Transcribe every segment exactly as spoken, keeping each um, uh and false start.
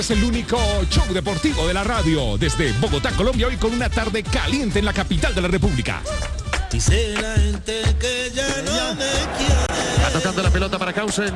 Es el único show deportivo de la radio desde Bogotá, Colombia, hoy con una tarde caliente en la capital de la República. Dice la gente que ya no me quiere. Va tocando la pelota para Clausen.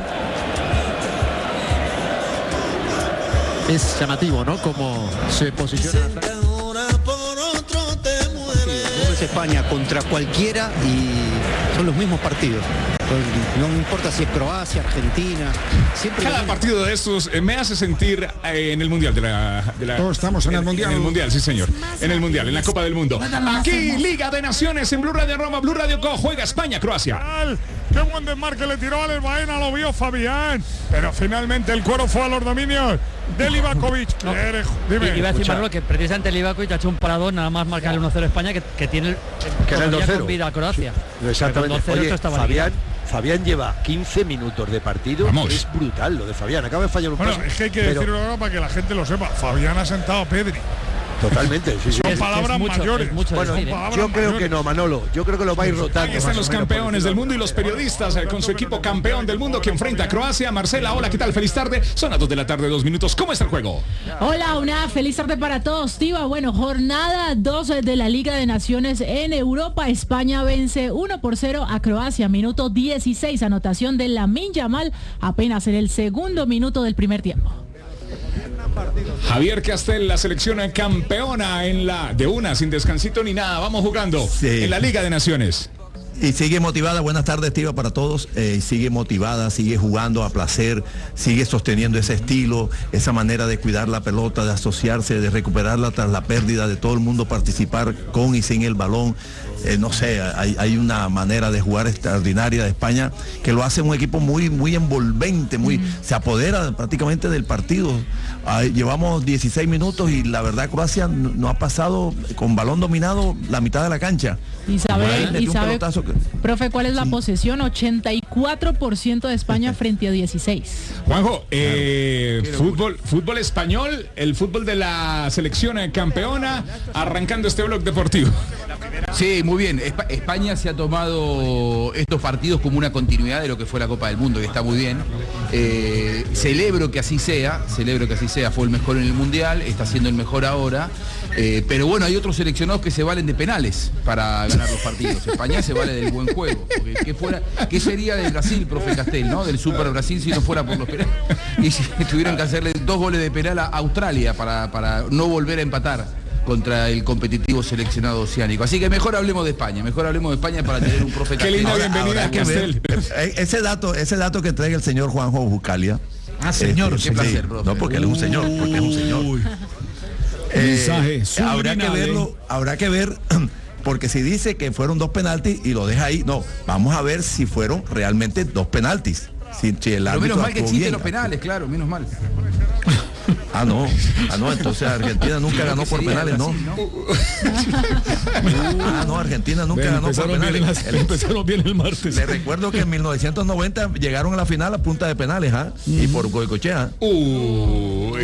Es llamativo, ¿no? Como se posiciona. Ahora por otro te mueres. Es España contra cualquiera y son los mismos partidos. No me importa si es Croacia, Argentina. Siempre Cada partido de estos eh, me hace sentir eh, en el Mundial de la, de la... Todos estamos en, en el Mundial. En el Mundial, sí señor. En el Mundial, en la Copa del Mundo. Aquí, Liga de Naciones en Blue Radio Roma, Blue Radio Co. Juega España, Croacia. Qué buen desmarque le tiró a Alex Baena, lo vio Fabián. Pero finalmente el cuero fue a los dominios de Livakovic. No. Dime. Iba a decir, Manolo, que precisamente Livakovic ha hecho un paradón nada más marcar el uno cero España, que, que tiene el, que era el dos cero con vida a Croacia. Sí, exactamente. Oye, Fabián, Fabián lleva quince minutos de partido. Vamos. Es brutal lo de Fabián. Acaba de fallar un Bueno, paso, es que hay que pero... decirlo ahora para que la gente lo sepa. Fabián ha sentado a Pedri. Totalmente, sí, sí. Son Es- palabras es mucho, mayores. es mucho Bueno, decir, ¿eh? palabras yo creo mayores. que no, Manolo. Yo creo que lo va a ir rotando. Ahí están más los o menos, campeones por del mundo y los periodistas eh, con su equipo campeón del mundo que enfrenta a Croacia. Marcela, hola, ¿qué tal? Feliz tarde. Son las dos de la tarde, dos minutos. ¿Cómo está el juego? Hola, una feliz tarde para todos, Tiva. Bueno, jornada dos de la Liga de Naciones en Europa. España vence uno por cero a Croacia. Minuto dieciséis, anotación de Lamine Yamal apenas en el segundo minuto del primer tiempo. Javier Castel, la selección campeona en la de una, sin descansito ni nada. Vamos jugando Sí. en la Liga de Naciones. Y sigue motivada, buenas tardes, Tiva, para todos. Eh, sigue motivada, sigue jugando a placer, sigue sosteniendo ese estilo, esa manera de cuidar la pelota, de asociarse, de recuperarla tras la pérdida, de todo el mundo participar con y sin el balón. Eh, no sé, hay, hay una manera de jugar extraordinaria de España que lo hace un equipo muy, muy envolvente, muy, mm. se apodera prácticamente del partido. Ah, llevamos dieciséis minutos y la verdad Croacia no, no ha pasado con balón dominado la mitad de la cancha. Y sabe, Bueno, y un sabe pelotazo que- profe, ¿cuál es la Sí. posesión? ochenta y cuatro por ciento de España frente a dieciséis. Juanjo, eh, fútbol, fútbol español, el fútbol de la selección campeona, arrancando este blog deportivo. Sí, muy bien. Espa- España se ha tomado estos partidos como una continuidad de lo que fue la Copa del Mundo, y está muy bien. Eh, celebro que así sea, celebro que así sea. Fue el mejor en el Mundial, está siendo el mejor ahora. Eh, pero bueno, hay otros seleccionados que se valen de penales para ganar los partidos. España se vale del buen juego. Porque ¿qué, fuera, ¿qué sería de Brasil, profe Castel, ¿no? Del Super Brasil si no fuera por los penales? Y si tuvieran que hacerle dos goles de penal a Australia para, para no volver a empatar contra el competitivo seleccionado oceánico. Así que mejor hablemos de España, mejor hablemos de España para tener un profe Qué linda Ahora, bienvenida, habrá que ver, Castel. eh, ese dato, ese dato que trae el señor Juanjo Bucalia. Ah, señor, Este, qué placer, sí, profe. no, porque él es un señor, porque es un señor. Eh, Mensaje habrá que subliminal, verlo, habrá que ver, porque si dice que fueron dos penaltis y lo deja ahí, no, vamos a ver si fueron realmente dos penaltis. Si, si el Pero árbitro menos mal que actuó existen bien. los penales, claro, menos mal. Ah, no, ah, no, entonces Argentina nunca Creo ganó que por sería penales, ¿no? Brasil, Ah, no, Argentina nunca Ven, ganó por empezaron bien penales. las- empezaron bien el martes. Le recuerdo que en mil novecientos noventa llegaron a la final a punta de penales, ¿ah? Y por Goicoechea. Uy.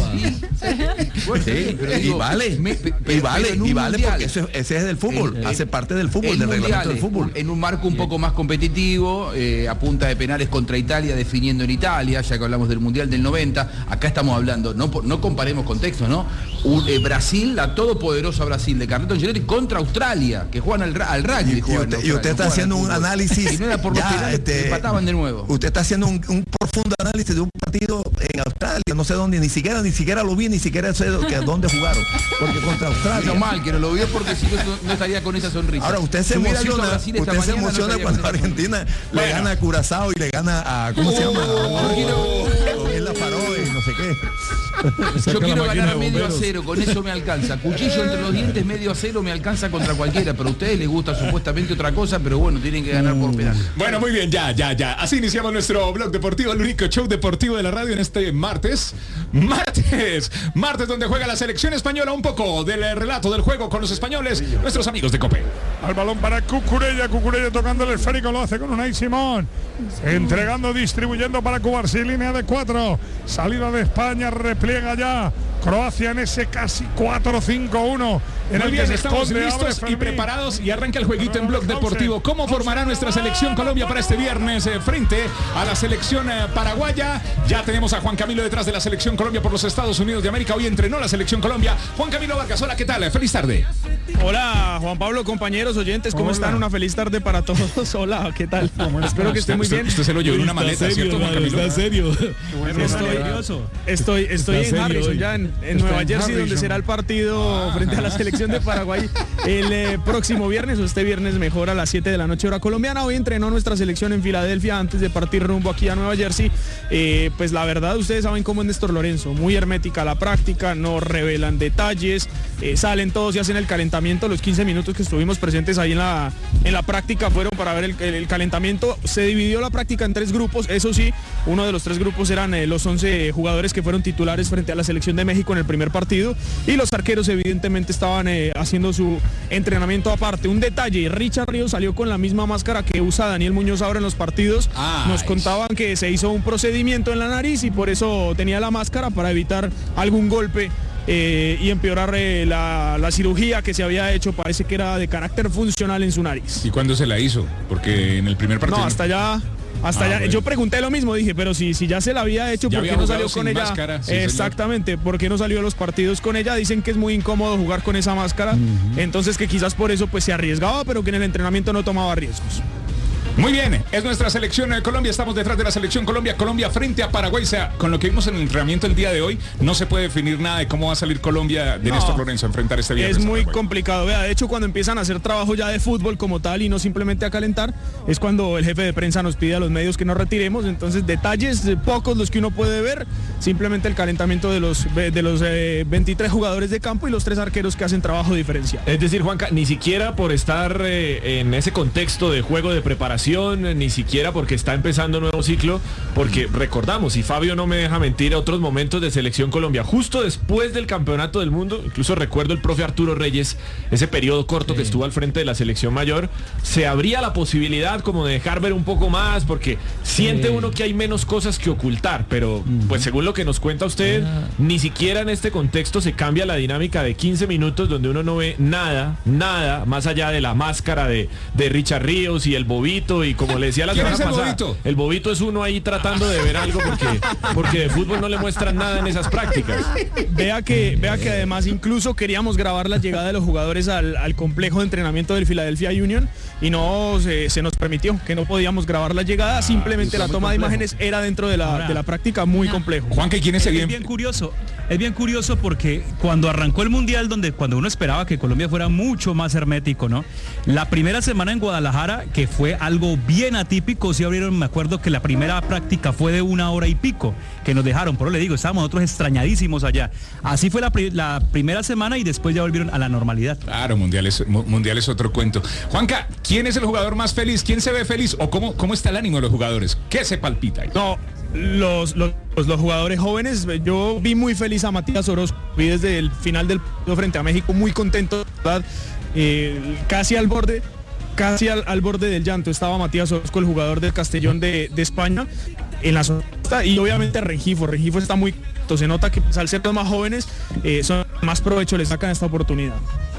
Sí, pero y digo, vale, me- pe- y pero vale, en un y vale mundial. porque eso- ese es del fútbol, En- hace parte del fútbol, en del reglamento del mundiales, fútbol. En un marco un poco más competitivo, eh, a punta de penales contra Italia, definiendo en Italia, ya que hablamos del Mundial del noventa, acá estamos hablando, no, por- no comparemos contextos, ¿no? Un, eh, Brasil, la todopoderosa Brasil de Carleton Ancelotti contra Australia, que juegan al, ra- al rugby. Y, y juegan en usted, y Australia, usted no está juegan haciendo al un fútbol. análisis. Si no era por los ya, penales, este, empataban de nuevo. Usted está haciendo un, un profundo análisis de un partido en Australia, no sé dónde, ni siquiera, ni siquiera lo vi, ni siquiera sé que, dónde jugaron, porque contra Australia. Menos mal que no lo vio, porque si no, no estaría con esa sonrisa. Ahora usted se Si hubiera visto a emociona, Brasil esta usted se mañana, no emociona estaría cuando con esa Argentina le Bueno. gana a Curazao y le gana a ¿cómo se llama? quiero- Él la paró y no sé qué. Yo quiero máquina ganar de medio a bomberos. cero, con eso me alcanza. Cuchillo entre los dientes, medio a cero me alcanza contra cualquiera, pero a ustedes les gusta supuestamente otra cosa, pero bueno, tienen que ganar por penal. Bueno, muy bien, ya, ya, ya. Así iniciamos nuestro blog deportivo, el único show deportivo de la radio en este martes. Martes, martes donde juega la selección española. Un poco del relato del juego con los españoles, nuestros amigos de COPE. Al balón para Cucurella, Cucurella tocando el esférico, lo hace con Unai Simón. Entregando, distribuyendo para Cubarsí, línea de cuatro. Salida de España, repliega ya Croacia en ese casi cuatro cinco uno. En Muy el bien, que estamos listos y preparados y arranca el jueguito en Blog Deportivo. ¿Cómo formará nuestra selección Colombia para este viernes eh, frente a la selección eh, paraguaya? Ya tenemos a Juan Camilo detrás de la selección Colombia por los Estados Unidos de América. Hoy entrenó la selección Colombia. Juan Camilo Vargas, hola, ¿qué tal? Feliz tarde. Hola, Juan Pablo, compañeros, oyentes, ¿cómo Hola. están? Una feliz tarde para todos. Hola, ¿qué tal? Espero que estén muy bien. Usted se lo llevó en una maleta, serio, ¿cierto, Juan Camilo? ¿Está serio? Estoy, estoy, estoy en Harrison, ya en, en Nueva Jersey, donde será el partido frente a la selección de Paraguay el eh, próximo viernes, o este viernes mejor a las siete de la noche hora colombiana. Hoy entrenó nuestra selección en Filadelfia antes de partir rumbo aquí a Nueva Jersey. Eh, pues la verdad, ustedes saben cómo es Néstor Lorenzo, muy hermética la práctica, no revelan detalles, eh, salen todos y hacen el calentamiento. Los quince minutos que estuvimos presentes ahí en la, en la práctica fueron para ver el, el, el calentamiento. Se dividió la práctica en tres grupos, eso sí, uno de los tres grupos eran eh, los once jugadores que fueron titulares frente a la selección de México en el primer partido, y los arqueros evidentemente estaban eh, haciendo su entrenamiento aparte. Un detalle, Richard Ríos salió con la misma máscara que usa Daniel Muñoz ahora en los partidos. Ay. Nos contaban que se hizo un procedimiento en la nariz y por eso tenía la máscara, para evitar algún golpe eh, y empeorar eh, la, la cirugía que se había hecho. Parece que era de carácter funcional en su nariz. ¿Y cuándo se la hizo? Porque en el primer partido... No, hasta ya... Hasta ah, ya, bueno. Yo pregunté lo mismo, dije, pero si, si ya se la había hecho, ¿por qué no salió con ella? Máscara, sí, exactamente, señor. ¿Por qué no salió a los partidos con ella? Dicen que es muy incómodo jugar con esa máscara, uh-huh. Entonces que quizás por eso pues se arriesgaba, pero que en el entrenamiento no tomaba riesgos. Muy bien, es nuestra selección de Colombia, estamos detrás de la selección Colombia, Colombia frente a Paraguay. O sea, con lo que vimos en el entrenamiento el día de hoy, no se puede definir nada de cómo va a salir Colombia de no, Néstor Lorenzo a enfrentar este viernes. Es muy complicado, vea, de hecho cuando empiezan a hacer trabajo ya de fútbol como tal y no simplemente a calentar, es cuando el jefe de prensa nos pide a los medios que nos retiremos. Entonces detalles pocos los que uno puede ver, simplemente el calentamiento de los, de los eh, veintitrés jugadores de campo y los tres arqueros que hacen trabajo diferencial. Es decir, Juanca, ni siquiera por estar eh, en ese contexto de juego de preparación, ni siquiera porque está empezando un nuevo ciclo, porque recordamos, y Fabio no me deja mentir, otros momentos de selección Colombia, justo después del campeonato del mundo, incluso recuerdo el profe Arturo Reyes, ese periodo corto sí. que estuvo al frente de la selección mayor, se abría la posibilidad como de dejar ver un poco más, porque siente sí. uno que hay menos cosas que ocultar, pero pues según lo que nos cuenta usted, ah. ni siquiera en este contexto se cambia la dinámica de quince minutos donde uno no ve nada, nada, más allá de la máscara de, de Richard Ríos y el bobito, y como le decía la semana pasada, bobito? el bobito es uno ahí tratando de ver algo porque, porque de fútbol no le muestran nada en esas prácticas. Vea que, vea que además incluso queríamos grabar la llegada de los jugadores al, al complejo de entrenamiento del Philadelphia Union y no se, se nos permitió, que no podíamos grabar la llegada, simplemente ah, la toma complejo. de imágenes era dentro de la, Ahora, de la práctica muy complejo. Juan, ¿quién es el bien? Es bien curioso, es bien curioso porque cuando arrancó el Mundial, donde cuando uno esperaba que Colombia fuera mucho más hermético, ¿no? La primera semana en Guadalajara, que fue algo bien atípico, sí abrieron, me acuerdo que la primera práctica fue de una hora y pico, que nos dejaron, pero le digo, estábamos nosotros extrañadísimos allá. Así fue la, la primera semana y después ya volvieron a la normalidad. Claro, Mundial es, mundial es otro cuento. Juanca, ¿quién es el jugador más feliz? ¿Quién se ve feliz? ¿O cómo, cómo está el ánimo de los jugadores? ¿Qué se palpita ahí? No, los, los, los jugadores jóvenes, yo vi muy feliz a Matías Orozco, vi desde el final del partido frente a México muy contento, ¿verdad? Eh, casi al borde casi al, al borde del llanto estaba Matías Orozco, el jugador del Castellón de, de España, en la zona, y obviamente Rengifo, Rengifo está muy, se nota que al ser los más jóvenes, eh, son más provecho le sacan esta oportunidad.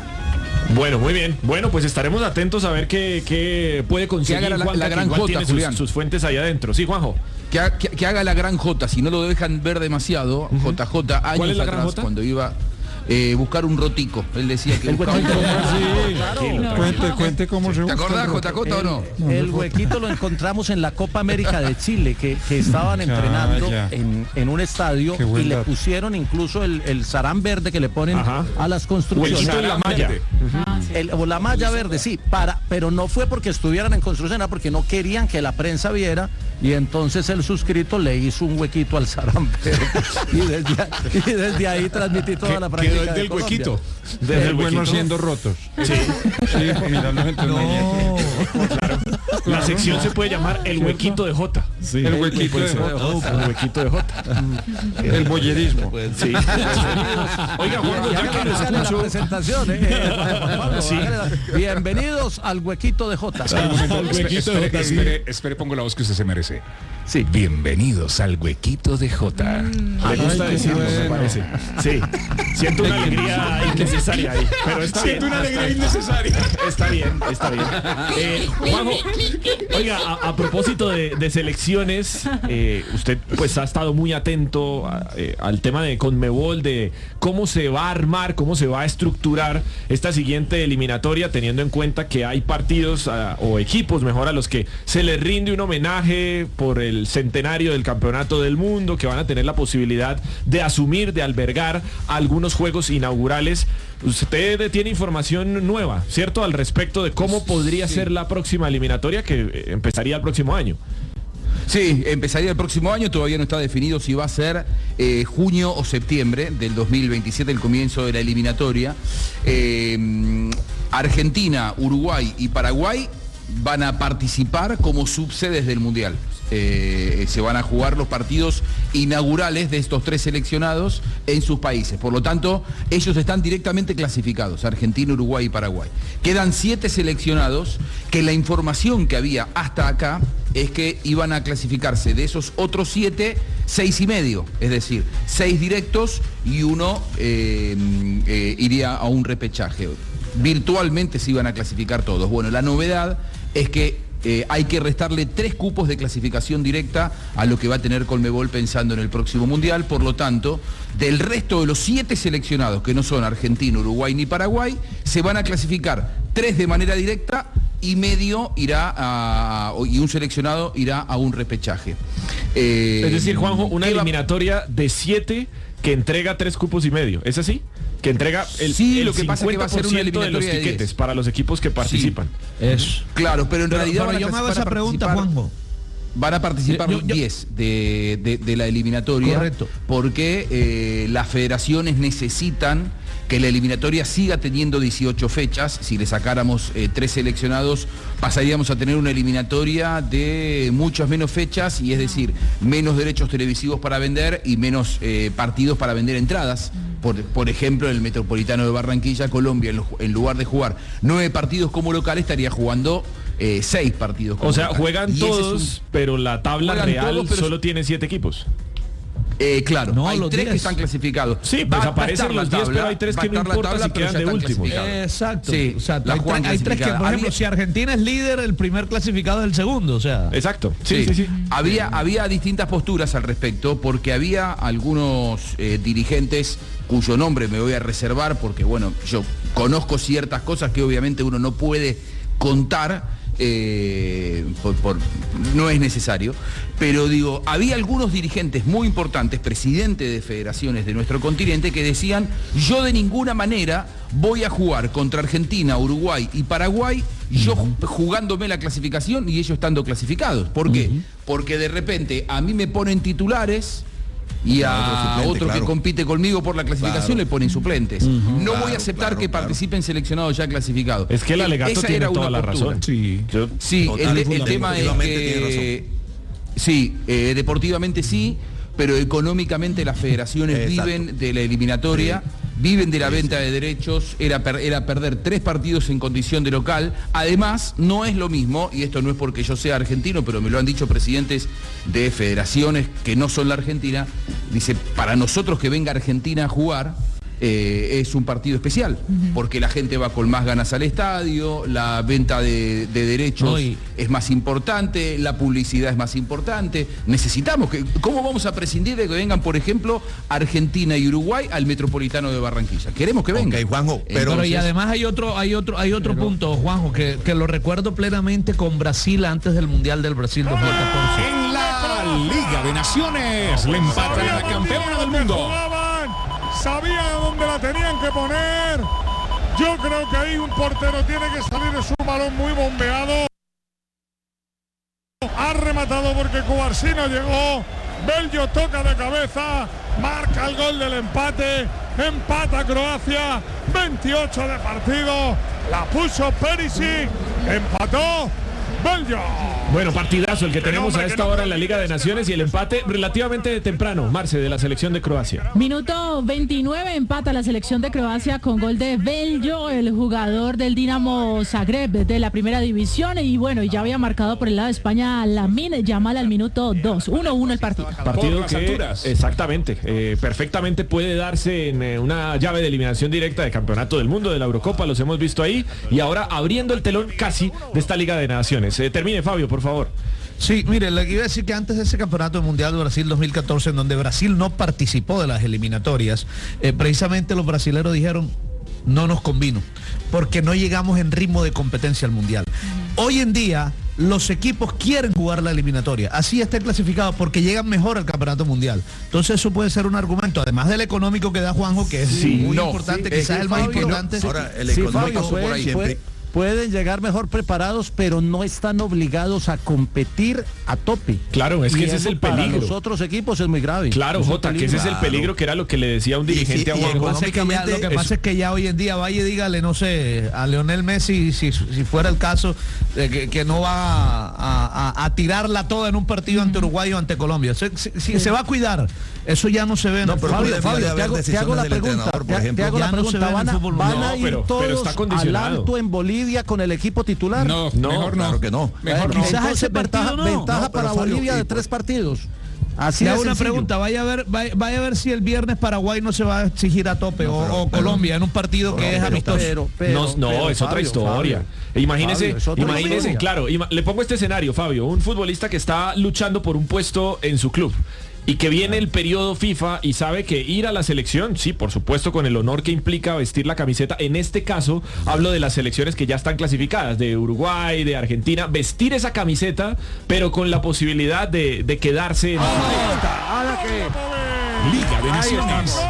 Bueno, muy bien. Bueno, pues estaremos atentos a ver qué, qué puede conseguir que haga la, Juanca, la gran que J, tiene Julián. Sus, sus fuentes allá adentro. Sí, Juanjo. Que, ha, que, que haga la gran J, si no lo dejan ver demasiado, uh-huh. J J, años ¿Cuál es la atrás, gran J? Cuando iba... Eh, buscar un rotico. Él decía que buscaba un rotico. Sí, claro. no. Cuente, cuente cómo se ¿Te acordás, J J, o no? El, el huequito lo encontramos en la Copa América de Chile, que, que estaban entrenando ya, ya. En, en un estadio y le pusieron incluso el, el sarán verde que le ponen Ajá. a las construcciones. O el la malla. Uh-huh. el, o la malla verde, sí, para, pero no fue porque estuvieran en construcción, era porque no querían que la prensa viera, y entonces el suscrito le hizo un huequito al sarán verde. y, desde, y desde ahí transmití toda la práctica. Quedó el del huequito. Desde el bueno huequito. siendo rotos. Sí, sí, para mirarlos entre no. claro. La sección se puede llamar el huequito de Jota. Sí. El huequito de Jota. El huequito de Jota. El bollerismo. Sí. Oiga, Juan, ya que lo escucho. La presentación, eh, Pablo, Sí. Bienvenidos al huequito de Jota. Espere, espere, espere, espere, pongo la voz que usted se merece. Sí. Bienvenidos al huequito de Jota. Me gusta decirlo, me parece. Sí. Siento una alegría innecesaria ahí. Pero está Siento bien, una alegría está, innecesaria. Está bien, está bien. Eh, Juanjo, oiga, a, a propósito de, de selecciones, eh, usted pues ha estado muy atento a, eh, al tema de Conmebol, de cómo se va a armar, cómo se va a estructurar esta siguiente eliminatoria, teniendo en cuenta que hay partidos a, o equipos, mejor, a los que se les rinde un homenaje por el centenario del campeonato del mundo, que van a tener la posibilidad de asumir, de albergar algunos juegos inaugurales. Usted tiene información nueva, ¿cierto?, al respecto de cómo podría sí. ser la próxima eliminatoria, que empezaría el próximo año. Sí, empezaría el próximo año, todavía no está definido si va a ser eh, junio o septiembre del dos mil veintisiete, el comienzo de la eliminatoria. Eh, Argentina, Uruguay y Paraguay van a participar como subsedes del Mundial. Eh, se van a jugar los partidos inaugurales de estos tres seleccionados en sus países. Por lo tanto, ellos están directamente clasificados, Argentina, Uruguay y Paraguay. Quedan siete seleccionados que la información que había hasta acá es que iban a clasificarse de esos otros siete, seis y medio. Es decir, seis directos y uno eh, eh, iría a un repechaje. Virtualmente se iban a clasificar todos. Bueno, la novedad es que Eh, hay que restarle tres cupos de clasificación directa a lo que va a tener Conmebol pensando en el próximo Mundial. Por lo tanto, del resto de los siete seleccionados, que no son Argentina, Uruguay ni Paraguay, se van a clasificar tres de manera directa y medio irá a, y un seleccionado irá a un repechaje. Eh, es decir, Juanjo, una eliminatoria de siete que entrega tres cupos y medio, ¿es así? Que entrega el, sí, el lo que pasa es que va a ser una eliminatoria de los tiquetes de para los equipos que participan. Sí. Es claro, pero en pero, realidad pero yo me hago esa pregunta, Juanjo. Van a participar diez de, de, de la eliminatoria. Correcto. Porque eh, las federaciones necesitan que la eliminatoria siga teniendo dieciocho fechas. Si le sacáramos eh, tres seleccionados, pasaríamos a tener una eliminatoria de muchas menos fechas, y es decir, menos derechos televisivos para vender y menos eh, partidos para vender entradas. Por, por ejemplo, en el Metropolitano de Barranquilla, Colombia, en, en lugar de jugar nueve partidos como local, estaría jugando eh, seis partidos como O sea, local. juegan y todos, es un... pero la tabla Juegan real todos, pero... solo tiene siete equipos. Eh, claro, no, hay tres diez. que están clasificados. Sí, pues va, aparecen va los diez, pero hay tres que no importa tabla, si quedan de últimos. Exacto. Sí, o sea, la hay, tres, hay tres que, por ejemplo, Había... si Argentina es líder, el primer clasificado es el segundo, o sea. Exacto. Sí, sí, sí. sí. Había, había distintas posturas al respecto, porque había algunos eh, dirigentes cuyo nombre me voy a reservar, porque bueno, yo conozco ciertas cosas que obviamente uno no puede contar. Eh, por, por, no es necesario, pero digo, había algunos dirigentes muy importantes, presidentes de federaciones de nuestro continente, que decían: yo de ninguna manera voy a jugar contra Argentina, Uruguay y Paraguay, yo uh-huh. jugándome la clasificación y ellos estando clasificados. ¿Por qué? Uh-huh. Porque de repente a mí me ponen titulares y a otro, suplente, otro claro. que compite conmigo por la clasificación claro. le ponen suplentes. Uh-huh. No claro, voy a aceptar claro, que claro. participen seleccionados ya clasificados. Es que el alegato Esa tiene era toda una la postura. razón. Sí, Yo, sí el, el tema es que... Sí, eh, deportivamente sí, pero económicamente las federaciones viven de la eliminatoria, sí. viven de la venta de derechos, era, per, era perder tres partidos en condición de local. Además, no es lo mismo, y esto no es porque yo sea argentino, pero me lo han dicho presidentes de federaciones que no son la Argentina, dice, para nosotros que venga Argentina a jugar, Eh, es un partido especial, uh-huh. porque la gente va con más ganas al estadio, la venta de, de derechos Hoy. es más importante, la publicidad es más importante. Necesitamos que, ¿cómo vamos a prescindir de que vengan, por ejemplo, Argentina y Uruguay al Metropolitano de Barranquilla? Queremos que vengan. Okay, Juanjo, pero, pero y además hay otro, hay otro, hay otro pero, punto, Juanjo, que, que lo recuerdo plenamente con Brasil antes del Mundial del Brasil dos mil catorce. En la Liga de Naciones le empatan a la campeona del mundo. Sabían dónde la tenían que poner. Yo creo que ahí un portero tiene que salir de su balón muy bombeado. Ha rematado porque Cubarsino llegó. Bello toca de cabeza, marca el gol del empate, empata Croacia veintiocho de partido. La puso Perisic. Empató Belgium. Bueno, partidazo el que tenemos a esta hora en la Liga de Naciones y el empate relativamente temprano, Marce, de la selección de Croacia. Minuto veintinueve, empata la selección de Croacia con gol de Beljo, el jugador del Dinamo Zagreb de la primera división. Y bueno, ya había marcado por el lado de España Lamine Yamal al minuto dos. uno uno el partido. Partido que, exactamente, eh, perfectamente puede darse en eh, una llave de eliminación directa de Campeonato del Mundo, de la Eurocopa, los hemos visto ahí. Y ahora abriendo el telón casi de esta Liga de Naciones. Eh, termine, Fabio, por favor. Sí, mire, le iba a decir que antes de ese campeonato mundial de Brasil dos mil catorce, en donde Brasil no participó de las eliminatorias, eh, precisamente los brasileños dijeron, no nos convino, porque no llegamos en ritmo de competencia al mundial. Hoy en día, los equipos quieren jugar la eliminatoria, así estén clasificados, porque llegan mejor al campeonato mundial. Entonces eso puede ser un argumento, además del económico que da Juanjo, que es sí, muy no, importante, sí, quizás es el más Fabio, importante. No, ahora, el sí, económico Fabio, por ahí siempre... Pueden llegar mejor preparados, pero no están obligados a competir a tope. Claro, es que y ese es el peligro. Para los otros equipos es muy grave. Claro, Jota, que ese es el peligro, que era lo que le decía un dirigente a Juanjo. Lo que pasa, es, lo que pasa es que ya hoy en día vaya y dígale, no sé, a Lionel Messi, si, si fuera el caso, eh, que, que no va a, a, a tirarla toda en un partido ante Uruguay o ante Colombia. Si, si, si se va a cuidar, eso ya no se ve. No, pero Fabio, Fabio, te hago, te hago la pregunta, por te, ejemplo, te hago la pregunta, no ¿van a, van a no, ir pero, todos pero está al alto en Bolivia con el equipo titular? No, no, mejor no. Claro que no. Mejor no. Quizás ese ventaja, no. ventaja No, para Fabio, Bolivia de y, tres partidos. Así Le es hago una sencillo. pregunta, vaya a ver, vaya, vaya a ver si el viernes Paraguay no se va a exigir a tope, no, pero, o, o Colombia en un partido que pero, es amistoso. Pero, pero, no, no pero, es otra Fabio, historia. Fabio, imagínese, Fabio, es otra imagínese, historia. claro, ima le pongo este escenario, Fabio, un futbolista que está luchando por un puesto en su club y que viene el periodo FIFA y sabe que ir a la selección, sí, por supuesto, con el honor que implica vestir la camiseta. En este caso, hablo de las selecciones que ya están clasificadas, de Uruguay, de Argentina, vestir esa camiseta, pero con la posibilidad de, de quedarse en Liga de Naciones.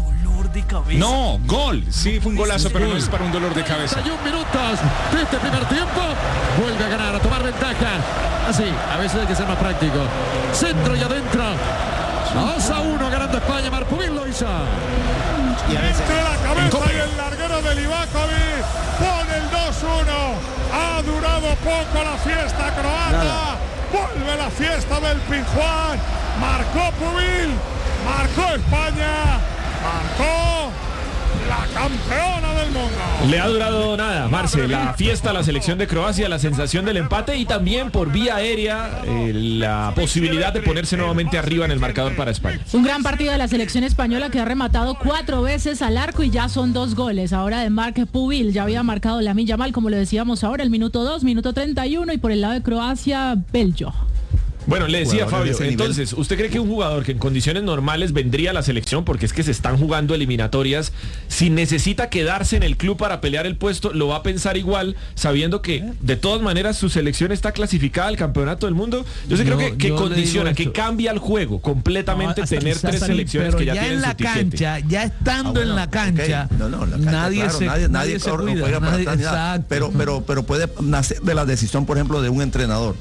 No, gol. Sí, fue un golazo, pero no es para un dolor de cabeza. treinta y uno minutos de este primer tiempo. Vuelve a ganar, a tomar ventaja. Así, a veces hay que ser más práctico. Centro y adentro. dos a uno ganando España. Marpubil lo hizo. Y a veces, entre la cabeza y el larguero de Livakovic pone el dos uno. Ha durado poco la fiesta croata. Nada. Vuelve la fiesta del Pizjuán. Marcó Pubil. Marcó España. Marcó la campeona del mundo. Le ha durado nada, Marce, la fiesta, la selección de Croacia, la sensación del empate y también por vía aérea eh, la posibilidad de ponerse nuevamente arriba en el marcador para España. Un gran partido de la selección española que ha rematado cuatro veces al arco y ya son dos goles. Ahora de Marc Pubil, ya había marcado Lamine Yamal, como lo decíamos ahora, el minuto dos, minuto treinta y uno, y por el lado de Croacia, Beljo. Bueno, le decía Fabio, entonces, ¿usted cree que un jugador que en condiciones normales vendría a la selección, porque es que se están jugando eliminatorias, si necesita quedarse en el club para pelear el puesto, lo va a pensar igual, sabiendo que de todas maneras su selección está clasificada al campeonato del mundo? Yo sí creo que, que condiciona, que cambia el juego completamente, no, tener tres selecciones que ya, ya tienen en la su tiquete. Cancha, ya estando ah, bueno, en la cancha, okay. no, no, la cancha nadie, claro, se, nadie, nadie se cuida, juega nadie, para exacto. Pero, pero, pero puede nacer de la decisión, por ejemplo, de un entrenador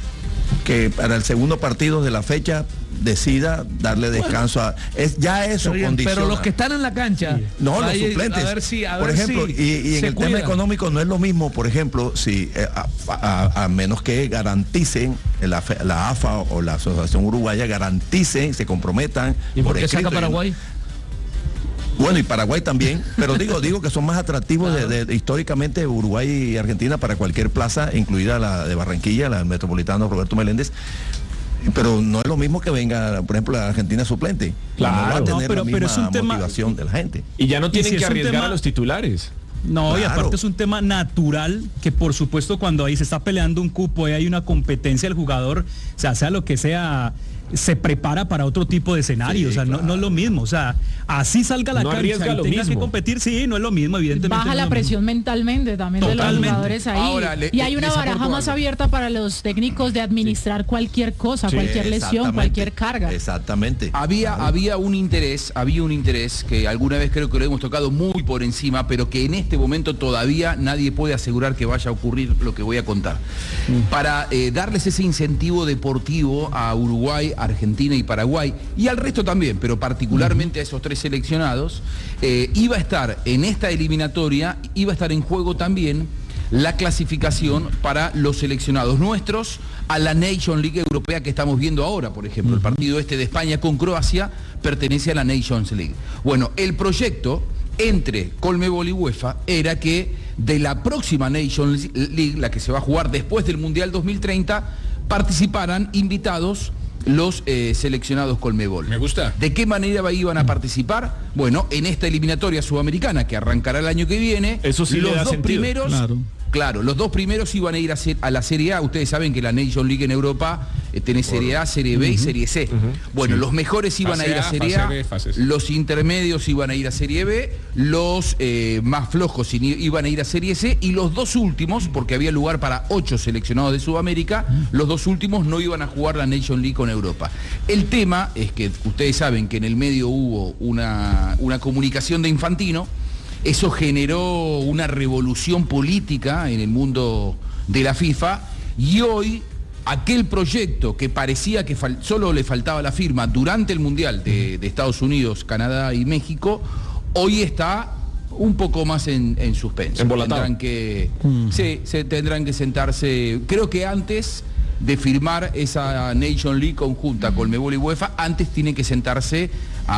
que para el segundo partido de la fecha decida darle descanso a es ya eso pero, condiciona. Pero los que están en la cancha, sí. no los suplentes, a ver si, a por ver ejemplo, si y, y en el cuidan. Tema económico no es lo mismo, por ejemplo, si eh, a, a, a menos que garanticen la, la A F A o la Asociación Uruguaya garanticen, se comprometan. ¿Y por qué saca Paraguay? Bueno, y Paraguay también, pero digo, digo que son más atractivos claro. de, de, históricamente Uruguay y Argentina para cualquier plaza, incluida la de Barranquilla, la del Metropolitano Roberto Meléndez. Pero no es lo mismo que venga, por ejemplo, la Argentina suplente. Claro, no va a tener no, pero, la misma pero es un tema, motivación de la gente. Y ya no tienen si que arriesgar tema, a los titulares. No, claro. Y aparte es un tema natural que por supuesto cuando ahí se está peleando un cupo y hay una competencia el jugador, o sea, sea lo que sea, se prepara para otro tipo de escenario, sí, o sea, claro. no, no es lo mismo, o sea, así salga la no cancha y tenga mismo. que competir, sí, no es lo mismo, evidentemente. Baja no la es presión mismo. mentalmente también Totalmente. de los jugadores ahí. Ahora, le, y hay una baraja más algo. abierta para los técnicos de administrar sí. cualquier cosa, sí, cualquier lesión, cualquier carga. Exactamente. Había, claro. había un interés, había un interés que alguna vez creo que lo hemos tocado muy por encima, pero que en este momento todavía nadie puede asegurar que vaya a ocurrir lo que voy a contar. Mm. Para eh, darles ese incentivo deportivo a Uruguay, Argentina y Paraguay, y al resto también, pero particularmente a esos tres seleccionados, eh, iba a estar en esta eliminatoria, iba a estar en juego también la clasificación para los seleccionados nuestros a la Nation League europea que estamos viendo ahora, por ejemplo. El partido este de España con Croacia pertenece a la Nations League. Bueno, el proyecto entre Conmebol y UEFA era que de la próxima Nations League, la que se va a jugar después del Mundial dos mil treinta, participaran invitados los eh, seleccionados Conmebol. Me gusta. ¿De qué manera iban a participar? Bueno, en esta eliminatoria sudamericana que arrancará el año que viene, eso sí los le da dos sentido. primeros... Claro. Claro, los dos primeros iban a ir a, ser, a la Serie A. Ustedes saben que la Nation League en Europa eh, tiene Serie A, Serie B uh-huh. y Serie C. Uh-huh. Bueno, sí. Los mejores iban fase a ir a Serie A, B, los intermedios iban a ir a Serie B, los eh, más flojos iban a ir a Serie C, y los dos últimos, porque había lugar para ocho seleccionados de Sudamérica, los dos últimos no iban a jugar la Nation League con Europa. El tema es que ustedes saben que en el medio hubo una, una comunicación de Infantino. Eso generó una revolución política en el mundo de la FIFA, y hoy aquel proyecto que parecía que solo le faltaba la firma durante el Mundial de, de Estados Unidos, Canadá y México, hoy está un poco más en, en suspenso. Tendrán que, mm. sí, se tendrán que sentarse, creo que antes de firmar esa Nation League conjunta con Conmebol y UEFA, antes tienen que sentarse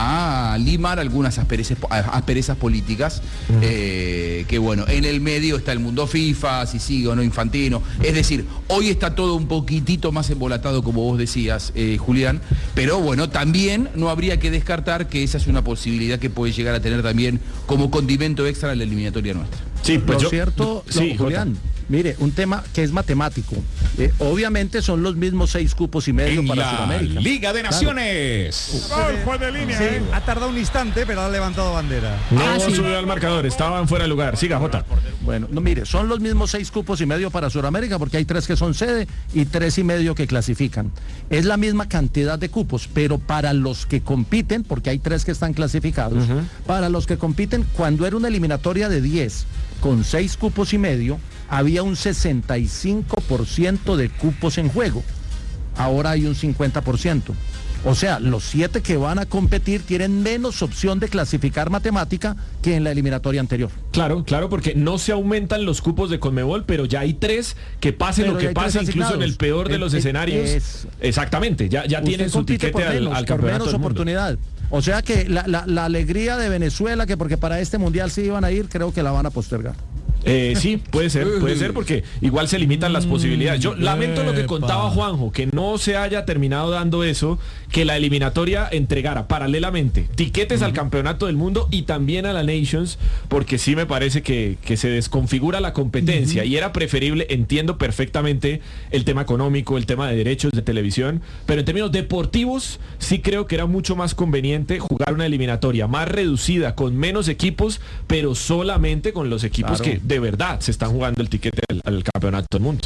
a limar algunas asperezas, asperezas políticas, uh-huh. eh, que bueno, en el medio está el mundo FIFA, si sigue o no Infantino, es decir, hoy está todo un poquitito más embolatado, como vos decías, eh, Julián, pero bueno, también no habría que descartar que esa es una posibilidad que puede llegar a tener también como condimento extra en la eliminatoria nuestra. Sí, pues lo yo, cierto, yo, sí, lo, Julián, mire, un tema que es matemático. Eh, obviamente son los mismos seis cupos y medio en para la Sudamérica. Liga de Naciones. Claro. Gol fue de línea, sí, ¿eh? Ha tardado un instante, pero ha levantado bandera. No Ah, sí. subió al marcador, estaban fuera de lugar. Siga, Jota. Bueno, no, mire, son los mismos seis cupos y medio para Sudamérica, porque hay tres que son sede y tres y medio que clasifican. Es la misma cantidad de cupos, pero para los que compiten, porque hay tres que están clasificados, uh-huh. para los que compiten, cuando era una eliminatoria de diez con seis cupos y medio, había un sesenta y cinco por ciento de cupos en juego. Ahora hay un cincuenta por ciento. O sea, los siete que van a competir tienen menos opción de clasificar matemática que en la eliminatoria anterior. Claro, claro, porque no se aumentan los cupos de Conmebol, pero ya hay tres que pase pero lo que pase, incluso en el peor de los es, escenarios. Es, exactamente, ya, ya tienen su tiquete al, menos, al por campeonato menos del mundo. Oportunidad. O sea que la, la, la alegría de Venezuela, que porque para este mundial sí iban a ir, creo que la van a postergar. Eh, sí, puede ser, puede ser, porque igual se limitan las posibilidades. Yo lamento lo que contaba Juanjo, que no se haya terminado dando eso, que la eliminatoria entregara paralelamente tiquetes uh-huh. al campeonato del mundo y también a la Nations, porque sí me parece que, que se desconfigura la competencia uh-huh. y era preferible, entiendo perfectamente el tema económico, el tema de derechos de televisión, pero en términos deportivos sí creo que era mucho más conveniente jugar una eliminatoria más reducida, con menos equipos, pero solamente con los equipos claro. que de verdad se están jugando el tiquete al, al campeonato del mundo.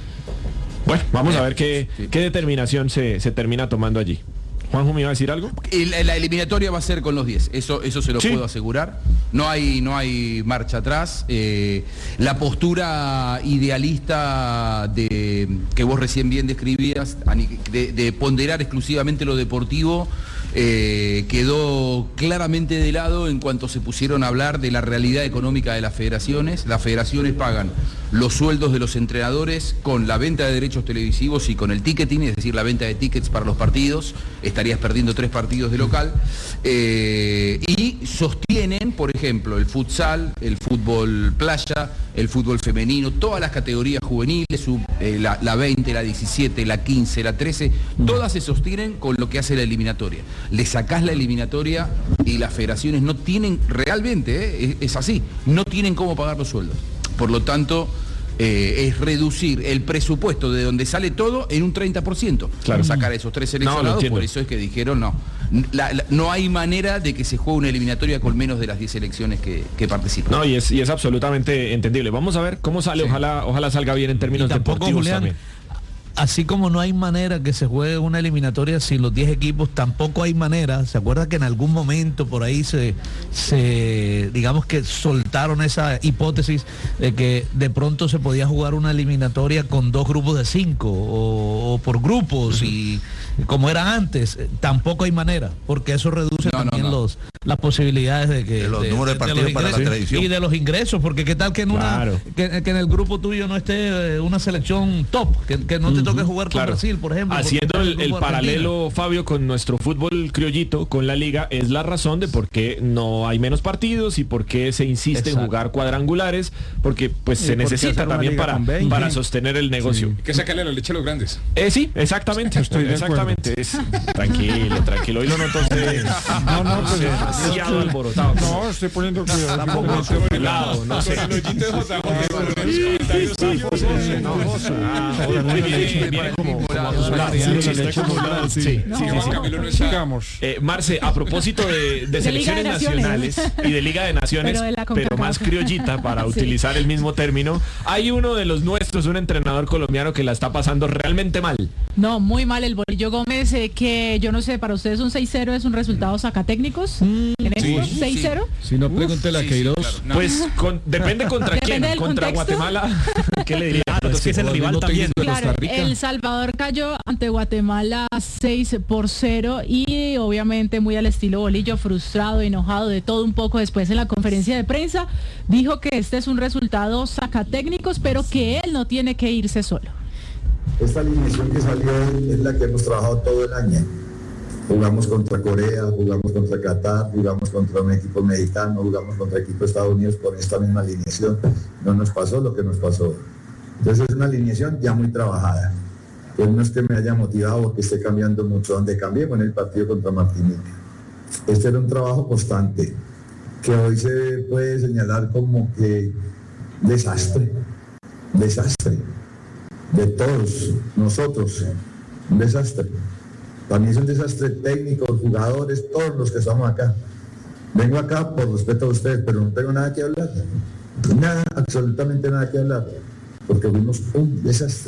Bueno, vamos a ver qué, qué determinación se, se termina tomando allí. Juanjo, ¿me iba a decir algo? La, la eliminatoria va a ser con los diez, eso, eso se lo sí. puedo asegurar. No hay, no hay marcha atrás. Eh, la postura idealista de que vos recién bien describías, de, de ponderar exclusivamente lo deportivo, Eh, quedó claramente de lado en cuanto se pusieron a hablar de la realidad económica de las federaciones. Las federaciones pagan los sueldos de los entrenadores con la venta de derechos televisivos y con el ticketing, es decir, la venta de tickets para los partidos. Estarías perdiendo tres partidos de local. Eh, y sostienen, por ejemplo, el futsal, el fútbol playa, el fútbol femenino, todas las categorías juveniles, sub, eh, la, la veinte, la diecisiete, la quince, la trece, todas se sostienen con lo que hace la eliminatoria. Le sacás la eliminatoria y las federaciones no tienen, realmente, eh, es, es así, no tienen cómo pagar los sueldos. Por lo tanto, eh, es reducir el presupuesto de donde sale todo en un treinta por ciento. Claro. Sacar a esos tres seleccionados, no, por eso es que dijeron no. La, la, no hay manera de que se juegue una eliminatoria con menos de las diez selecciones que, que participan. No, y es, y es absolutamente entendible. Vamos a ver cómo sale, sí. ojalá, ojalá salga bien en términos y tampoco, deportivos Julián, también. así como no hay manera que se juegue una eliminatoria sin los diez equipos, tampoco hay manera. ¿Se acuerda que en algún momento por ahí se, se digamos que soltaron esa hipótesis de que de pronto se podía jugar una eliminatoria con dos grupos de cinco o, o por grupos uh-huh. y como era antes? Tampoco hay manera, porque eso reduce no, también no, no. los las posibilidades de que de los de, números de, de partidos de para la televisión y de los ingresos, porque qué tal que en claro. una que, que en el grupo tuyo no esté una selección top, que, que no te uh-huh. toque jugar con claro. Brasil, por ejemplo. Haciendo el, el paralelo, Fabio, con nuestro fútbol criollito, con la liga, es la razón de por qué no hay menos partidos y por qué se insiste Exacto. en jugar cuadrangulares, porque pues se necesita también para, para sostener el negocio. Sí. Que sacarle la leche a los grandes. Eh, sí, exactamente. Estoy exactamente. Es, tranquilo, tranquilo. Hoy lo noto usted. No, no, pues demasiado alborotado. No, estoy poniendo cuidado. Tampoco estoy cuidado, no sé. Marce, a propósito de, de selecciones de nacionales y de Liga de Naciones, pero, pero más criollita para sí. utilizar el mismo término, hay uno de los nuestros, un entrenador colombiano que la está pasando realmente mal. No, muy mal el Bolillo Gómez, eh, que yo no sé, para ustedes un seis cero es un resultado sacatécnicos. Mm, ¿En sí, esto? ¿seis cero? Sí. Si no, pregúntele a Queiroz. Sí, sí, claro. No. Pues con, depende contra depende quién, contra contexto. Guatemala. ¿Qué le diría? Claro, es que es el rival también. Claro, El Salvador cayó ante Guatemala seis por cero y obviamente muy al estilo Bolillo, frustrado, enojado, de todo un poco. Después en la conferencia de prensa dijo que este es un resultado sacatécnicos, pero que él no tiene que irse solo. Esta alineación que salió es la que hemos trabajado todo el año. Jugamos contra Corea, jugamos contra Qatar, jugamos contra un equipo mexicano, jugamos contra el equipo de Estados Unidos con esta misma alineación. No nos pasó lo que nos pasó. Entonces es una alineación ya muy trabajada. Pues no es que me haya motivado porque esté cambiando mucho, donde cambié con el partido contra Martinica. Este era un trabajo constante, que hoy se puede señalar como que desastre, desastre, de todos nosotros, un desastre. También es un desastre técnico, jugadores, todos los que estamos acá. Vengo acá por respeto a ustedes, pero no tengo nada que hablar. Nada, absolutamente nada que hablar. Porque fuimos un desastre.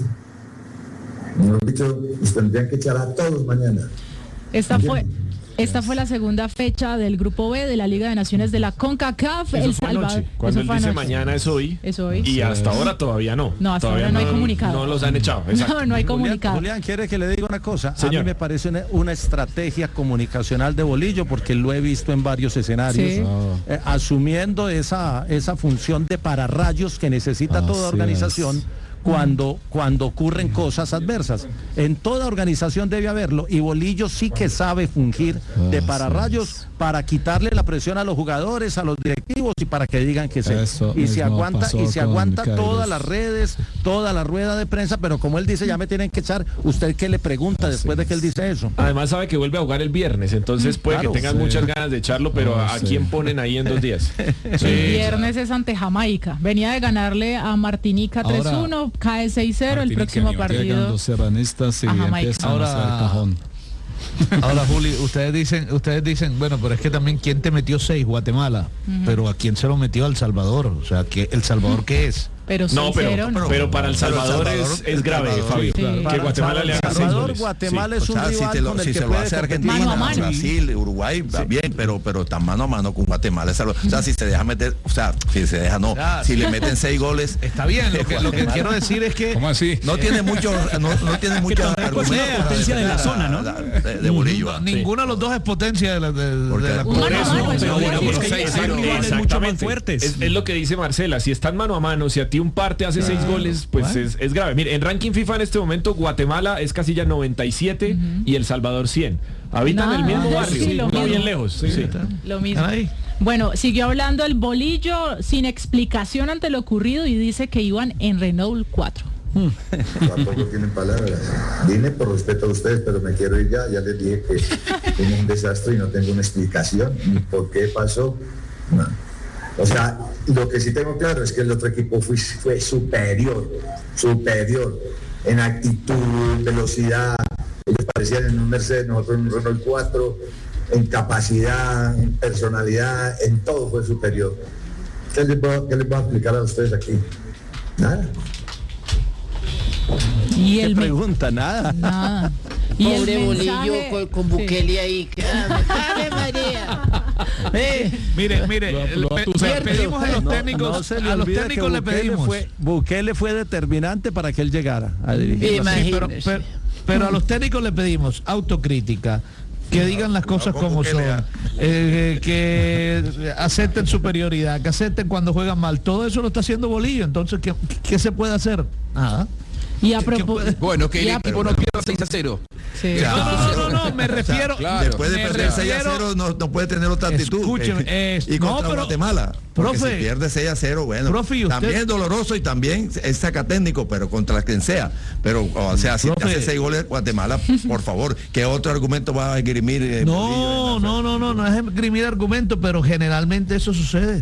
Mejor dicho, nos tendrían que echar a todos mañana. Esta fue... Esta fue la segunda fecha del Grupo B de la Liga de Naciones de la CONCACAF. Eso El Salvador. Cuando él dice mañana es hoy. Es hoy. Y hasta ahora todavía no. No, hasta todavía ahora no, no hay no, comunicado. No los han echado. Exacto. No, no hay comunicado. Julián, Julián, ¿quiere que le diga una cosa? Señor. A mí me parece una, una estrategia comunicacional de Bolillo, porque lo he visto en varios escenarios, sí. eh, asumiendo esa, esa función de pararrayos que necesita ah, toda organización. Es. Cuando, cuando ocurren cosas adversas. En toda organización debe haberlo, y Bolillo sí que sabe fungir de pararrayos para quitarle la presión a los jugadores, a los directivos, y para que digan que se y se aguanta y se aguanta todas las redes, toda la rueda de prensa, pero como él dice, ya me tienen que echar. ¿Usted qué le pregunta después de que él dice eso? Además sabe que vuelve a jugar el viernes, entonces puede claro, que tengan sí. muchas ganas de echarlo, pero ¿a sí. quién ponen ahí en dos días? Sí. El viernes es ante Jamaica. Venía de ganarle a Martinica tres uno. Cae seis cero, el próximo partido los serranistas y empiezan ahora, a hacer el cajón. Ahora, Juli, ustedes dicen, ustedes dicen, bueno, pero es que también ¿quién te metió seis? Guatemala. Uh-huh. Pero ¿a quién se lo metió? El Salvador. O sea, ¿qué, ¿el Salvador qué es? Pero no, pero, no. pero para El Salvador, el Salvador es, es grave, Salvador, Fabio. Sí. Que Para Guatemala le haga seis goles. Guatemala sí. es un o sea, rival si, te lo, con el si que se lo hace Argentina, mano a mano. Brasil, Uruguay, sí. bien, pero pero tan mano a mano con Guatemala. O sea, si se deja meter, o sea, si se deja, no. Ya, si sí. le meten seis goles. Está bien, lo que, lo que quiero decir es que... ¿Cómo así? No tiene mucho, no, no tiene mucho argumento. Es potencia de la zona, ¿no? De, de Bolillo. No, ninguno de los dos es potencia de la... De, de la por eso, es mucho más fuertes. Es, es lo que dice Marcela, si están mano a mano, si a ti un par te hace seis ah, goles, pues es, es grave. Mire, en ranking FIFA en este momento Guatemala es casilla noventa y siete uh-huh. y El Salvador cien. Habitan Nada, el mismo barrio, sí, no bien lejos. Sí, sí. Lo mismo. Ay. Bueno, siguió hablando el Bolillo sin explicación ante lo ocurrido y dice que iban en Renault cuatro. Hmm. Tampoco tienen palabras. Vine por respeto a ustedes, pero me quiero ir ya. Ya les dije que tengo un desastre y no tengo una explicación ni por qué pasó. No. O sea, lo que sí tengo claro es que el otro equipo fue, fue superior, superior en actitud, velocidad. Ellos parecían en un Mercedes, nosotros en un Renault cuatro, en capacidad, en personalidad, en todo fue superior. ¿Qué les voy a, qué les voy a explicar a ustedes aquí? Nada. Y ¿Qué el pregunta? Nada. Nada. Y Pobre el Bolillo mensaje- con, con Bukele sí. ahí. Que, ¡Ave María! Eh, mire, mire, Lo- lo- le, tú le sabes. pedimos a los No- técnicos, no se le a los olvide técnicos que le Bukele pedimos. Fue, Bukele fue determinante para que él llegara a dirigir. Sí, pero, pero- pero a los técnicos le pedimos autocrítica, que digan las cosas como son, eh, que acepten superioridad, que acepten cuando juegan mal. Todo eso lo está haciendo Bolillo. Entonces, ¿qué, qué se puede hacer? Nada. Y a propósito. Bueno, que y el a- equipo no pierda seis a cero. Sí. No, no, no, no, no, me refiero. Claro. Después de me perder seis a refiero- cero no, no puede tener otra actitud. Escúcheme, Eh, es- y no, contra pero- Guatemala. Porque profe, si pierde seis a cero, bueno, profe, ¿y usted? también es doloroso y también es sacatécnico, pero contra quien sea. Pero, o sea, si te Profe. hace seis goles Guatemala, por favor, ¿qué otro argumento va a esgrimir? eh, No, no, no, no, no es esgrimir argumento, pero generalmente eso sucede.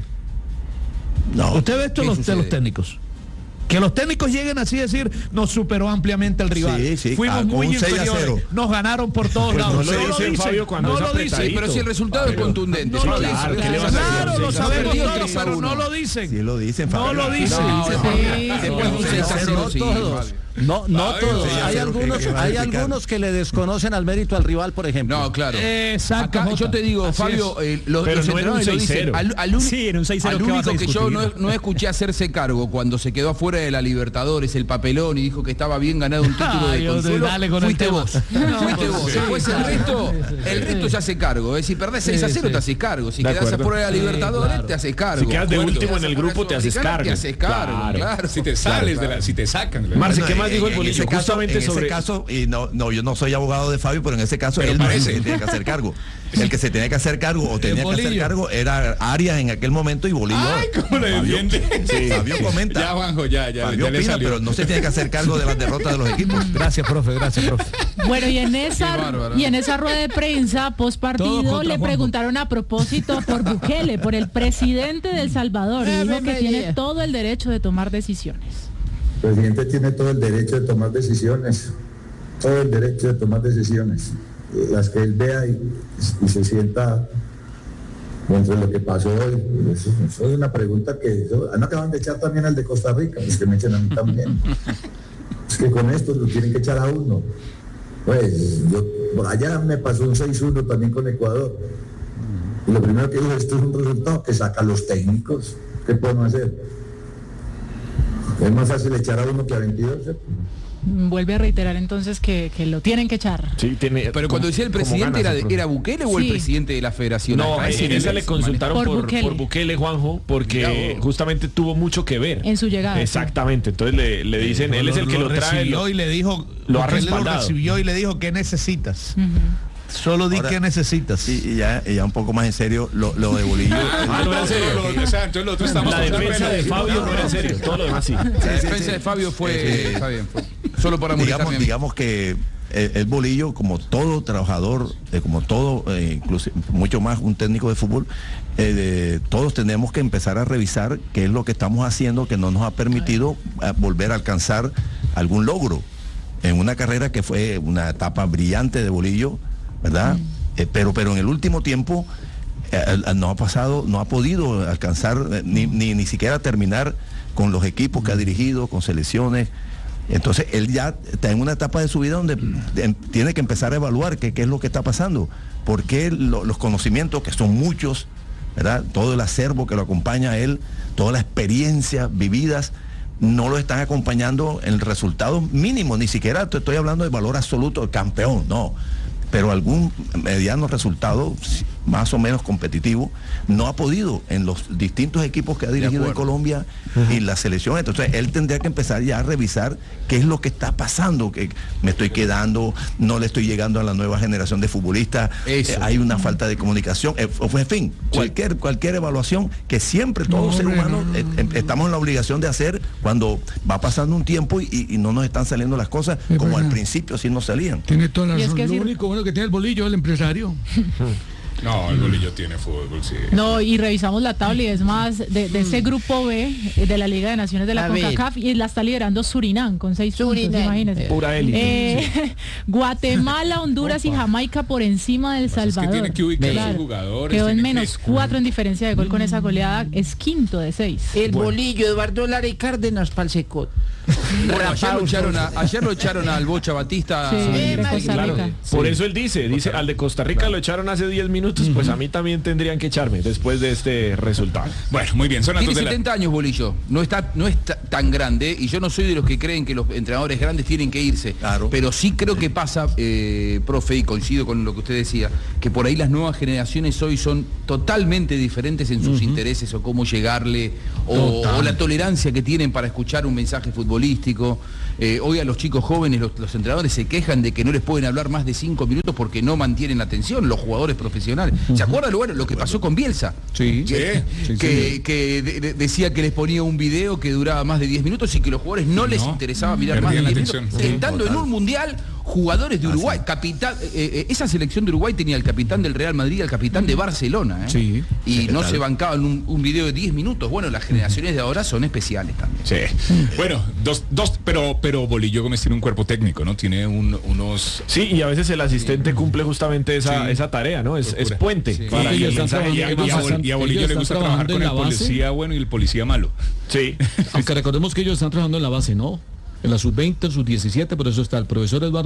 No. Usted ve esto ¿Qué los, de sucede? los técnicos. Que los técnicos lleguen así a decir, nos superó ampliamente el rival. Sí, sí, Fuimos ah, con muy un seis a inferiores. cero. Nos ganaron por todos Pues lados. no lo No dice dicen, Fabio cuando no es lo dicen. apretadito. Pero si el resultado es contundente. No lo sí, dicen. claro, ¿qué le vas a hacer? Claro, lo Sí, sabemos sí, todos, sí, pero sí, no sí. lo dicen. Sí lo dicen, No Fabio. lo dicen. No, Sí. después de un seis a cero, No sí, todos. vale. No, no Fabio, todos. seis a Hay cero, algunos, ¿qué- qué va a hay explicar? algunos que le desconocen al mérito al rival, por ejemplo. No, claro. Exacto, Acá, Jota. yo te digo, Así Fabio, es. eh, los, Pero los no era un entrenadores lo seis cero. dicen. Al, al uni- Sí, era un seis cero, al ¿qué vas a único que yo no, discutir? no escuché hacerse cargo cuando se quedó afuera de la Libertadores, el papelón, y dijo que estaba bien ganado un título de Ay, Dios, consuelo, dale con el fuiste tema. vos. No, fuiste vos. sí, Después el claro. resto, el Sí, resto sí. se hace cargo. Es si perdés seis a cero Sí, te haces cargo. Si De quedás acuerdo. afuera de la Sí, Libertadores, claro. te haces cargo. Si quedas de Acuerdo. último en Quedás el afuera grupo, de te haces Sudamericana, cargo. Te haces cargo, Claro. claro. Si te sales de la, si te sacan. Marce, Bueno, ¿qué más en- dijo el en Bolillo? ese caso- Justamente en sobre... ese caso, y no, no, yo no soy abogado de Fabio, pero en ese caso Pero él no es el parece. que tiene que hacer cargo. El que se tenía que hacer cargo o tenía que hacer Bolillo. cargo era Arias en aquel momento y Bolillo. Ay, cómo le Fabio- defiende. Sí, Fabio comenta. Ya, Juanjo, ya, ya, Fabio ya le opina, salió. pero no se tiene que hacer cargo de las derrotas de los equipos. Gracias, profe, gracias, profe. Bueno, y en esa Qué bárbaro. y en esa rueda de prensa post Todo partido contra le Juanjo. preguntaron a propósito por Bukele, por el presidente de El Salvador, y dijo que tiene todo el derecho de tomar decisiones. El presidente tiene todo el derecho de tomar decisiones, todo el derecho de tomar decisiones, las que él vea y, y se sienta dentro de lo que pasó hoy. Eso, eso es una pregunta que eso, ah, no acaban de echar también al de Costa Rica, pues que me echen a mí también. Es que con esto lo tienen que echar a uno. Pues yo, por allá me pasó un seis uno también con Ecuador. Y lo primero que dije, esto es un resultado que saca a los técnicos. ¿Qué podemos hacer? Es más fácil echar a uno que a veintidós. ¿eh? Vuelve a reiterar entonces que, que lo tienen que echar. Sí, tiene, Pero cuando decía el como presidente, ganas, ¿era, el profe. ¿era Bukele o el Sí. presidente de la federación? No, Acá ese en esa nivel le se consultaron Por por, Bukele. por Bukele, Juanjo, porque Mirá vos. justamente tuvo mucho que ver. En su llegada. Exactamente, entonces le, le dicen, él es el que lo, trae. recibió Lo, y le dijo, lo ha porque él respaldado. recibió y le dijo, ¿qué necesitas? Solo di Ahora, qué necesitas. Y, y ya, y ya un poco más en serio, lo, lo de Bolillo. Ah, no era en serio. O sea, entonces nosotros estamos La defensa de Fabio no era en serio, todo lo demás sí. La defensa de Fabio fue, está bien, fue solo para molestarme digamos, a mí. digamos que el, el Bolillo, como todo trabajador, eh, como todo, eh, incluso mucho más un técnico de fútbol, eh, de- todos tenemos que empezar a revisar qué es lo que estamos haciendo que no nos ha permitido eh, volver a alcanzar algún logro en una carrera que fue una etapa brillante de Bolillo, ¿verdad? Eh, pero, pero en el último tiempo eh, eh, no ha pasado, no ha podido alcanzar eh, ni, ni, ni siquiera terminar con los equipos que ha dirigido, con selecciones. Entonces él ya está en una etapa de su vida donde eh, tiene que empezar a evaluar qué, qué es lo que está pasando, por qué lo- los conocimientos, que son muchos, ¿verdad? Todo el acervo que lo acompaña a él, toda la experiencia vividas, no lo están acompañando en resultados mínimos, ni siquiera te estoy hablando de valor absoluto de campeón, no, pero algún mediano resultado más o menos competitivo no ha podido en los distintos equipos que ha dirigido en Colombia y la selección. Entonces él tendría que empezar ya a revisar qué es lo que está pasando, que me estoy quedando, no le estoy llegando a la nueva generación de futbolistas, eh, hay una falta de comunicación, eh, en fin, cualquier, cualquier evaluación que siempre todo No, ser hombre, humano no, no, eh, no. eh, estamos en la obligación de hacer cuando va pasando un tiempo y, y no nos están saliendo las cosas como al principio sí nos salían. Tiene toda la Y es razón. que Lo si- único bueno que tiene el Bolillo es el empresario. No, el Bolillo tiene fútbol, sí. No, y revisamos la tabla y es más de, de ese grupo B de la Liga de Naciones de la A CONCACAF y la está liderando Surinam con seis Surinam. puntos, imagínense. Pura élite. Eh, Guatemala, Honduras y Jamaica por encima del Salvador. Es que tiene que ubicar Claro. a sus jugadores. Quedó en tiene menos que- cuatro en diferencia de gol con esa goleada, es quinto de seis. El Bolillo, Eduardo Lara y Cárdenas para el secot. Bueno, ayer, lo echaron a- ayer lo echaron al Bocha Batista. Sí, eh, de Costa Claro, Rica. por eso él dice, dice, al de Costa Rica lo echaron hace diez minutos, pues a mí también tendrían que echarme después de este resultado. Bueno, muy bien, son las Tiene dos de la... setenta años Bolillo, no está, no es ta- tan grande, y yo no soy de los que creen que los entrenadores grandes tienen que irse, Claro. pero sí creo que pasa, eh, profe, y coincido con lo que usted decía, que por ahí las nuevas generaciones hoy son totalmente diferentes en sus intereses o cómo llegarle, o, Total. o la tolerancia que tienen para escuchar un mensaje futbolístico. Eh, hoy a los chicos jóvenes, los, los entrenadores se quejan de que no les pueden hablar más de cinco minutos porque no mantienen la atención, los jugadores profesionales. ¿Se acuerdan lo, bueno, lo que pasó con Bielsa? Sí, que, sí, que, sí. que de- de- decía que les ponía un video que duraba más de diez minutos y que los jugadores no, les interesaba mirar más de perdían la diez minutos. atención. Sí, Estando en un mundial, jugadores de Uruguay, capitán, eh, eh, esa selección de Uruguay tenía al capitán del Real Madrid y al capitán de Barcelona, ¿eh? Sí. Y ¿Qué no tal? se bancaban un, un video de diez minutos. Bueno, las generaciones de ahora son especiales también. Sí. Bueno, dos, dos, pero, pero Bolillo Gómez tiene un cuerpo técnico, ¿no? Tiene un- unos... Sí, y a veces el asistente cumple justamente esa, Sí. esa tarea, ¿no? Es, es Procura. puente Sí. para Sí, que el ellos están mensaje Y a, llegue y a más Bol- fácil. y a Bolillo ellos le están gusta trabajar trabajando con en el la base. policía bueno y el policía malo. Sí. Aunque recordemos que ellos están trabajando en la base, ¿no? En la sub veinte, sub diecisiete, por eso está el profesor Eduardo